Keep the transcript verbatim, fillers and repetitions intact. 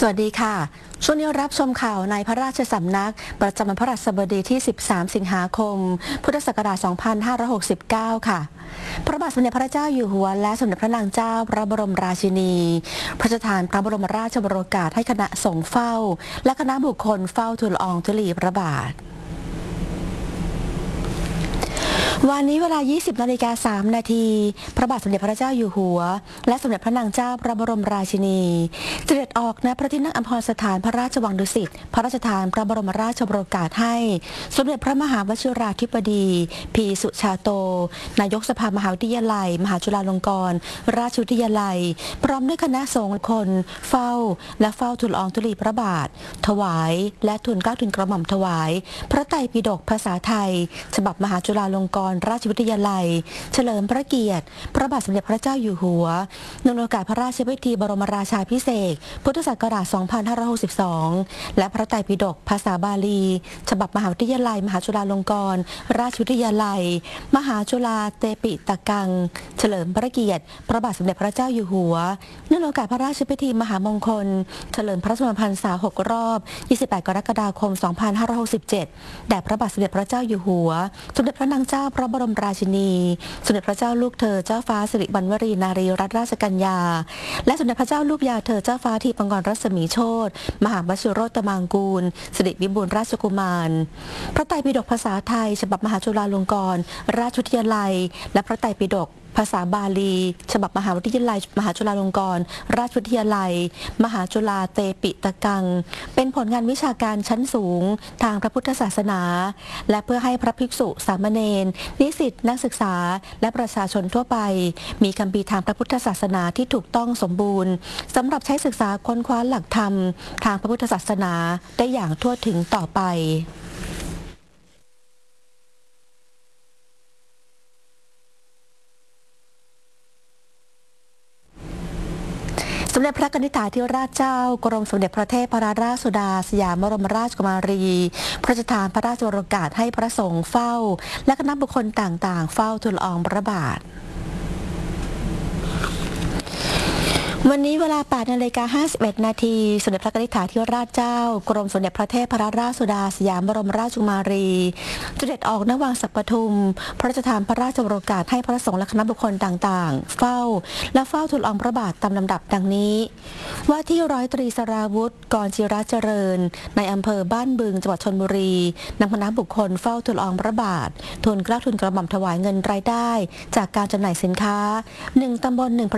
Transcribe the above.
สวัสดีค่ะช่วงนี้รับชมข่าวในพระราชสำนักประจำวันพฤหัสบดีที่ สิบสาม สิงหาคม พุทธศักราช สองพันห้าร้อยหกสิบเก้า ค่ะ พระบาทสมเด็จพระเจ้าอยู่หัวและสมเด็จพระนางเจ้าพระบรมราชินีพระราชทานพระบรมราชโองการให้คณะสงฆ์เฝ้าและคณะบุคคลเฝ้าทูลละอองธุลีพระบาทวันนี้เวลา ยี่สิบนาฬิกาสามนาที พระบาทสมเด็จพระเจ้าอยู่หัวและสมเด็จพระนางเจ้าพระบรมราชินีเสด็จออกณพระที่นั่งอัมพรสถานพระราชวังดุสิตพระราชทานพระบรมราชโองการให้สมเด็จพระมหาวชิราธิบดีพีสุชาโตนายกสภามหาวิทยาลัยมหาจุฬาลงกรณราชวิทยาลัยพร้อมด้วยคณะสงฆ์คนเฝ้าและเฝ้าทูลละอองธุลีพระบาทถวายและทูลเกล้าทูลกระหม่อมถวายพระไตรปิฎกภาษาไทยฉบับมหาจุฬาลงกรณราชวิทยาลัยเฉลิมพระเกียรติพระบาทสมเด็จพระเจ้าอยู่หัวเนื่องในโอกาสพระราชพิธีบรมราชาภิเษกพุทธศักราช สองพันห้าร้อยหกสิบสอง และพระไตรปิฎกภาษาบาลีฉบับมหาวิทยาลัยมหาจุฬาลงกรณราชวิทยาลัยมหาจุฬาเตปิตกังเฉลิมพระเกียรติพระบาทสมเด็จพระเจ้าอยู่หัวเนื่องในโอกาสพระราชพิธีมหามงคลเฉลิมพระชนมพรรษาหกรอบยี่สิบแปดกรกฎาคม สองพันห้าร้อยหกสิบเจ็ดแด่พระบาทสมเด็จพระเจ้าอยู่หัวสมเด็จพระนางเจ้าพระบรมราชินีสมเด็จพระเจ้าลูกเธอเจ้าฟ้าสิริวัณวรีนารีรัตนราชกัญญาและสมเด็จพระเจ้าลูกยาเธอเจ้าฟ้าทีปังกรรัศมีโชติมหาวชิโรตมังกูลสิริวิบูลย์ราชกุมารพระไตรปิฎกภาษาไทยฉบับมหาจุฬาลงกรณราชวิทยาลัยและพระไตรปิฎกภาษาบาลีฉบับมหาวิทยาลัยมหาจุฬาลงกรณราชวิทยาลัยมหาจุฬาเตปิตกังเป็นผลงานวิชาการชั้นสูงทางพระพุทธศาสนาและเพื่อให้พระภิกษุสามเณรนิสิตนักศึกษาและประชาชนทั่วไปมีคัมภีร์ทางพระพุทธศาสนาที่ถูกต้องสมบูรณ์สำหรับใช้ศึกษาค้นคว้าหลักธรรมทางพระพุทธศาสนาได้อย่างทั่วถึงต่อไปสมเด็จพระกนิษฐาธิราชเจ้ากรมสมเด็จพระเทพรัตนราชสุดาสยามบรมราชกุมารีพระราชทานพระราชโองการให้พระสงฆ์เฝ้าและคณะบุคคลต่างๆเฝ้าทูลละอองพระบาทวันนี้เวลา แปดนาฬิกาห้าสิบเอ็ดนาที สมเด็จพระกนิษฐาธิราชเจ้ากรมสมเด็จพระเทพรัตนราชสุดาสยามบรมราชกุมารีเสด็จออกณวังสัปทุมพระราชทานพระราชโองการให้พระสงฆ์และคณะบุคคลต่างๆเฝ้าและเฝ้าทูลละอองพระบาทตามลำดับดังนี้ว่าที่ร้อยตรีสราวุธกรจิราเจริญในอำเภอบ้านบึงจังหวัดชลบุรีนำคณะบุคคลเฝ้าทูลละอองพระบาททูลเกล้าทูลกระหม่อมถวายเงินรายได้จากการจำหน่ายสินค้าหนึ่งตำบลหนึ่ง